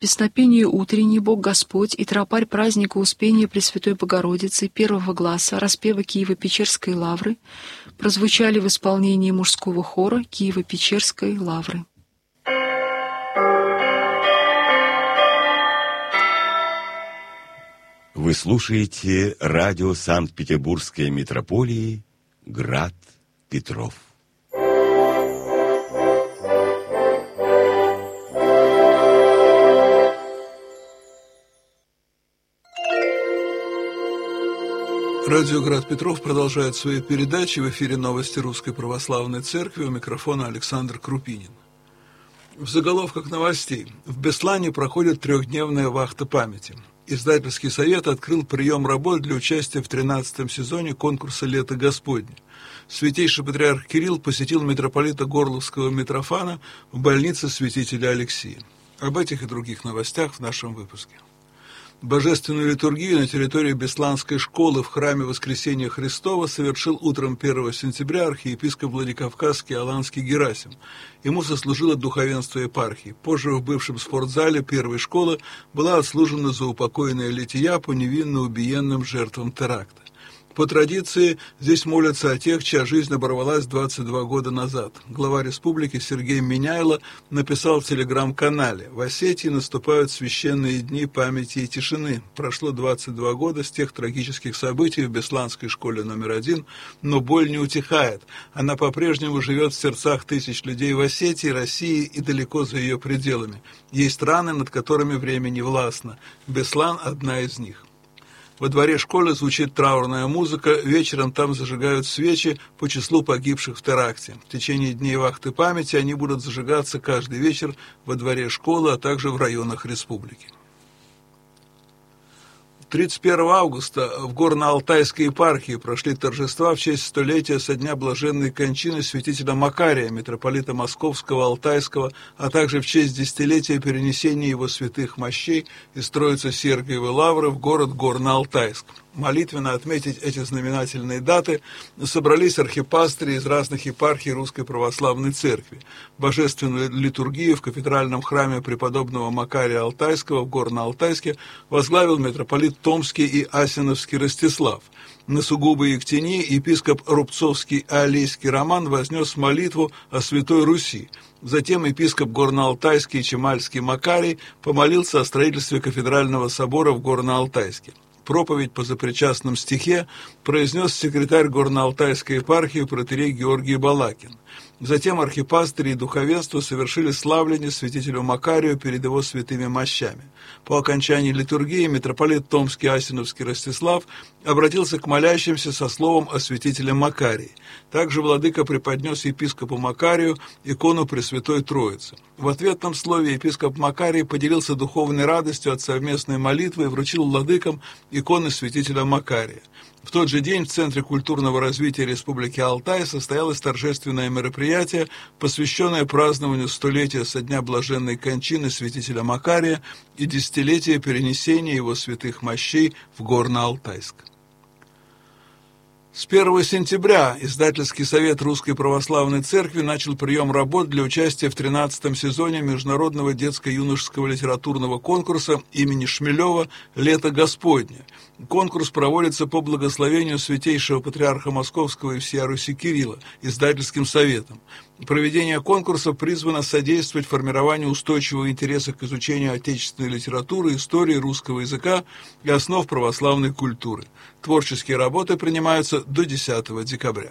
песнопению утренний Бог Господь и тропарь праздника Успения Пресвятой Богородицы первого гласа распева Киево-Печерской лавры прозвучали в исполнении мужского хора Киево-Печерской лавры. Вы слушаете радио Санкт-Петербургской митрополии «Град Петров». Радио «Град Петров» продолжает свои передачи. В эфире новости Русской Православной Церкви. У микрофона Александр Крупинин. В заголовках новостей. В Беслане проходит трехдневная вахта памяти. Издательский совет открыл прием работ для участия в 13-м сезоне конкурса «Лето Господне». Святейший патриарх Кирилл посетил митрополита Горловского Митрофана в больнице святителя Алексия. Об этих и других новостях в нашем выпуске. Божественную литургию на территории Бесланской школы в храме Воскресения Христова совершил утром 1 сентября архиепископ Владикавказский Аланский Герасим. Ему сослужило духовенство епархии. Позже в бывшем спортзале первой школы была отслужена заупокойная лития по невинно убиенным жертвам теракта. По традиции, здесь молятся о тех, чья жизнь оборвалась 22 года назад. Глава республики Сергей Миняйло написал в телеграм-канале: «В Осетии наступают священные дни памяти и тишины. Прошло 22 года с тех трагических событий в Бесланской школе номер 1, но боль не утихает. Она по-прежнему живет в сердцах тысяч людей в Осетии, России и далеко за ее пределами. Есть раны, над которыми время не властно. Беслан – одна из них». Во дворе школы звучит траурная музыка, вечером там зажигают свечи по числу погибших в теракте. В течение дней вахты памяти они будут зажигаться каждый вечер во дворе школы, а также в районах республики. 31 августа в Горно-Алтайской епархии прошли торжества в честь столетия со дня блаженной кончины святителя Макария, митрополита Московского, Алтайского, а также в честь десятилетия перенесения его святых мощей из Троице-Сергиевой лавры в город Горно-Алтайск. Молитвенно отметить эти знаменательные даты собрались архипастыри из разных епархий Русской Православной Церкви. Божественную литургию в кафедральном храме преподобного Макария Алтайского в Горно-Алтайске возглавил митрополит Томский и Асиновский Ростислав. На сугубо Ектени епископ Рубцовский и Алейский Роман вознес молитву о Святой Руси. Затем епископ Горно-Алтайский и Чемальский Макарий помолился о строительстве кафедрального собора в Горно-Алтайске. Проповедь по запричастном стихе произнес секретарь Горно-Алтайской епархии протоиерей Георгий Балакин. Затем архипастыри и духовенство совершили славление святителю Макарию перед его святыми мощами. По окончании литургии митрополит Томский Асиновский Ростислав обратился к молящимся со словом о святителе Макарии. Также владыка преподнес епископу Макарию икону Пресвятой Троицы. В ответном слове епископ Макарий поделился духовной радостью от совместной молитвы и вручил владыкам иконы святителя Макария. В тот же день в Центре культурного развития Республики Алтай состоялось торжественное мероприятие, посвященное празднованию столетия со дня блаженной кончины святителя Макария и десятилетия перенесения его святых мощей в Горно-Алтайск. С 1 сентября Издательский совет Русской Православной Церкви начал прием работ для участия в 13-м сезоне Международного детско-юношеского литературного конкурса имени Шмелева «Лето Господне». Конкурс проводится по благословению Святейшего Патриарха Московского и всея Руси Кирилла Издательским советом. Проведение конкурса призвано содействовать формированию устойчивого интереса к изучению отечественной литературы, истории русского языка и основ православной культуры. Творческие работы принимаются до 10 декабря.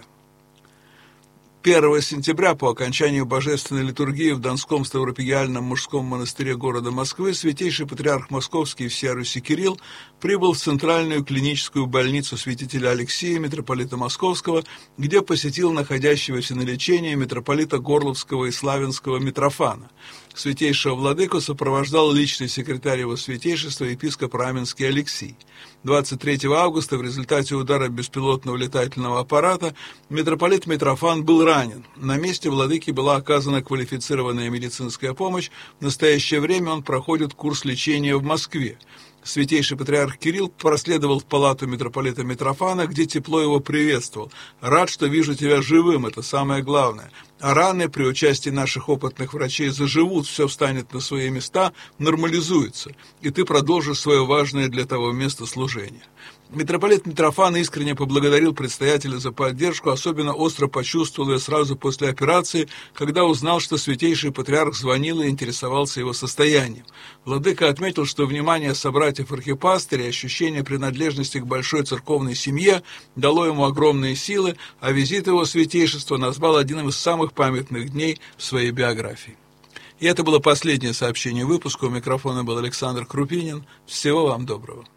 1 сентября по окончанию божественной литургии в Донском Ставропигиальном мужском монастыре города Москвы святейший патриарх Московский и всея Руси Кирилл прибыл в центральную клиническую больницу святителя Алексия, митрополита Московского, где посетил находящегося на лечении митрополита Горловского и Славянского Митрофана. Святейшего владыку сопровождал личный секретарь его святейшества епископ Раменский Алексий. 23 августа в результате удара беспилотного летательного аппарата митрополит Митрофан был ранен. На месте владыки была оказана квалифицированная медицинская помощь. В настоящее время он проходит курс лечения в Москве. Святейший патриарх Кирилл проследовал в палату митрополита Митрофана, где тепло его приветствовал. «Рад, что вижу тебя живым, это самое главное. А раны при участии наших опытных врачей заживут, все встанет на свои места, нормализуется, и ты продолжишь свое важное для того места служение». Митрополит Митрофан искренне поблагодарил предстоятеля за поддержку, особенно остро почувствовал ее сразу после операции, когда узнал, что святейший патриарх звонил и интересовался его состоянием. Владыка отметил, что внимание собратьев-архипастырей, ощущение принадлежности к большой церковной семье дало ему огромные силы, а визит его святейшества назвал одним из самых памятных дней в своей биографии. И это было последнее сообщение выпуска. У микрофона был Александр Крупинин. Всего вам доброго.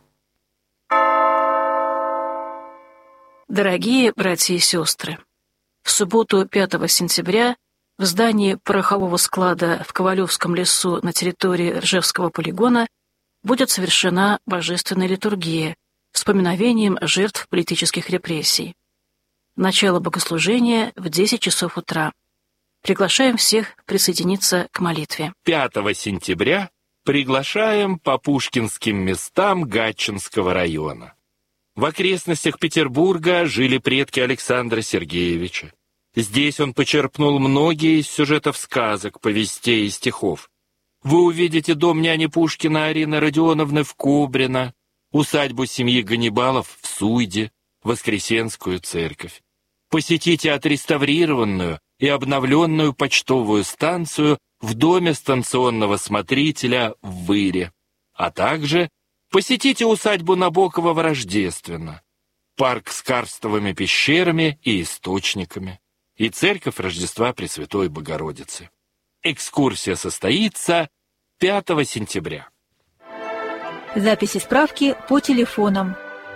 Дорогие братья и сестры, в субботу 5 сентября в здании порохового склада в Ковалевском лесу на территории Ржевского полигона будет совершена божественная литургия с поминовением жертв политических репрессий. Начало богослужения в 10 часов утра. Приглашаем всех присоединиться к молитве. 5 сентября приглашаем по пушкинским местам Гатчинского района. В окрестностях Петербурга жили предки Александра Сергеевича. Здесь он почерпнул многие из сюжетов сказок, повестей и стихов. Вы увидите дом няни Пушкина Арины Родионовны в Кобрино, усадьбу семьи Ганнибалов в Суйде, Воскресенскую церковь. Посетите отреставрированную и обновленную почтовую станцию в доме станционного смотрителя в Выре, а также посетите усадьбу Набокова в Рождественно, парк с карстовыми пещерами и источниками и церковь Рождества Пресвятой Богородицы. Экскурсия состоится 5 сентября. Записи справки по телефонам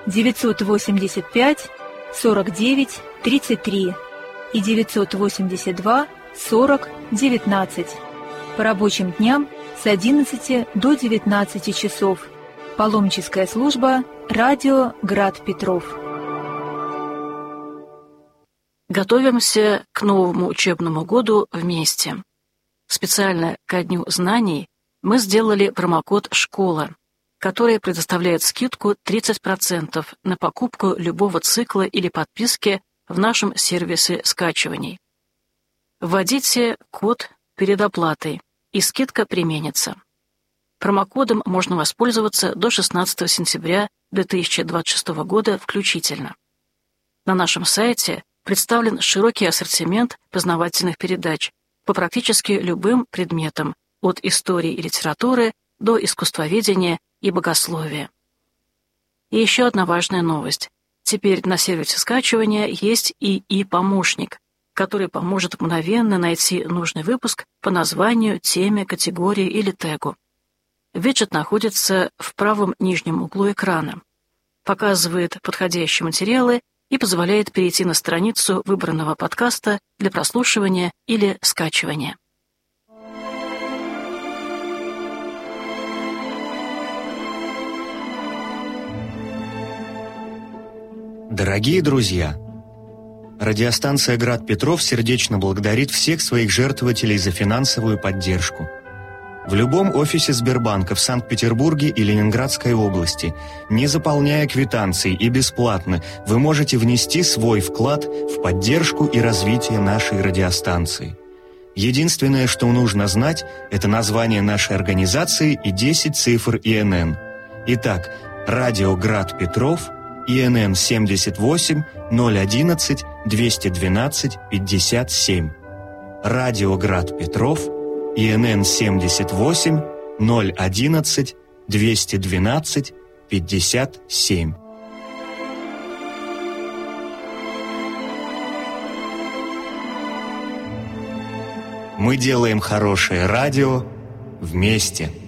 985 49 33 и 982 40 19. По рабочим дням с 11 до 19 часов. Паломническая служба «Радио Град Петров». Готовимся к новому учебному году вместе. Специально ко Дню знаний мы сделали промокод «Школа», который предоставляет скидку 30% на покупку любого цикла или подписки в нашем сервисе скачиваний. Вводите код перед оплатой, и скидка применится. Промокодом можно воспользоваться до 16 сентября 2026 года включительно. На нашем сайте представлен широкий ассортимент познавательных передач по практически любым предметам, от истории и литературы до искусствоведения и богословия. И еще одна важная новость. Теперь на сервисе скачивания есть ИИ-помощник, который поможет мгновенно найти нужный выпуск по названию, теме, категории или тегу. Виджет находится в правом нижнем углу экрана, показывает подходящие материалы и позволяет перейти на страницу выбранного подкаста для прослушивания или скачивания. Дорогие друзья, радиостанция «Град Петров» сердечно благодарит всех своих жертвователей за финансовую поддержку. В любом офисе Сбербанка в Санкт-Петербурге и Ленинградской области, не заполняя квитанций и бесплатно, вы можете внести свой вклад в поддержку и развитие нашей радиостанции. Единственное, что нужно знать, это название нашей организации и 10 цифр ИНН. Итак, радио «Град Петров», ИНН 78 011 212 57. Радио «Град Петров», ИНН 78 011 212 57. Мы делаем хорошее радио вместе.